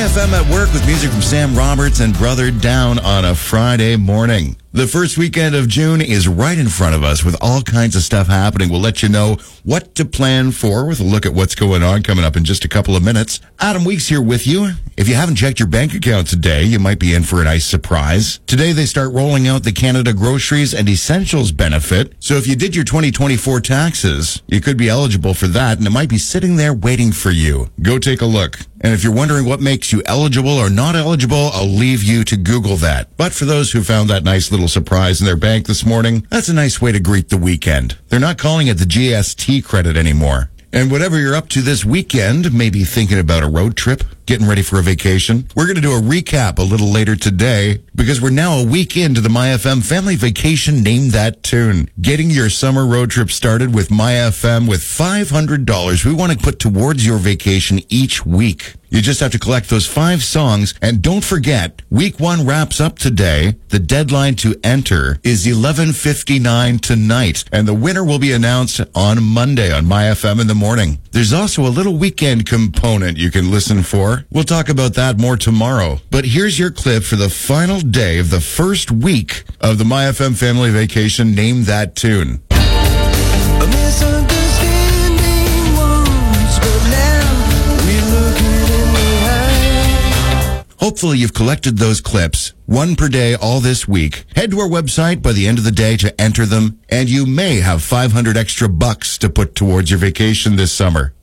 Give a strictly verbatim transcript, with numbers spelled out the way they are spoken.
F M at work with music from Sam Roberts and Brother Down on a Friday morning. The first weekend of June is right in front of us with all kinds of stuff happening. We'll let you know what to plan for with a look at what's going on coming up in just a couple of minutes. Adam Weeks here with you. If you haven't checked your bank account today, you might be in for a nice surprise. Today they start rolling out the Canada Groceries and Essentials benefit. So if you did your twenty twenty-four taxes, you could be eligible for that, and it might be sitting there waiting for you. Go take a look. And if you're wondering what makes you eligible or not eligible, I'll leave you to Google that. But for those who found that nice little surprise in their bank this morning, that's a nice way to greet the weekend. They're not calling it the G S T credit anymore. And whatever you're up to this weekend, maybe thinking about a road trip, getting ready for a vacation, we're going to do a recap a little later today because we're now a week into the MyFM Family Vacation Name That Tune. Getting your summer road trip started with MyFM with five hundred dollars we want to put towards your vacation each week. You just have to collect those five songs. And don't forget, week one wraps up today. The deadline to enter is eleven fifty-nine tonight. And the winner will be announced on Monday on MyFM in the morning. There's also a little weekend component you can listen for. We'll talk about that more tomorrow. But here's your clip for the final day of the first week of the MyFM Family Vacation Name That Tune. Hopefully you've collected those clips, one per day all this week. Head to our website by the end of the day to enter them, and you may have five hundred extra bucks to put towards your vacation this summer.